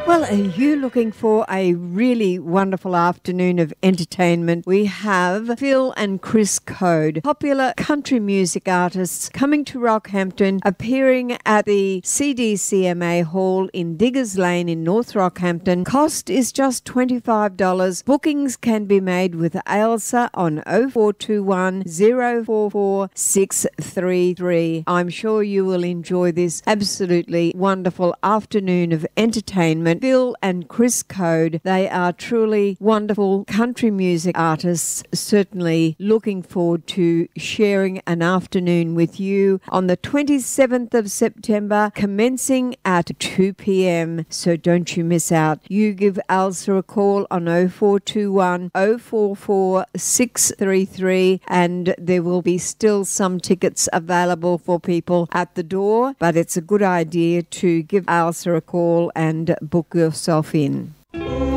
Well, are you looking for a really wonderful afternoon of entertainment? We have Phil and Chris Code, popular country music artists, coming to Rockhampton, appearing at the CDCMA Hall in Diggers Lane in North Rockhampton. Cost is just $25. Bookings can be made with Ailsa on 0421 044 633. I'm sure you will enjoy this absolutely wonderful afternoon of entertainment. Phil and Chris Code, they are truly wonderful country music artists, certainly looking forward to sharing an afternoon with you on the 27th of September, commencing at 2 p.m. So don't you miss out. You give Ailsa a call on 0421 044 633 and there will be still some tickets available for people at the door, but it's a good idea to give Ailsa a call and book yourself in.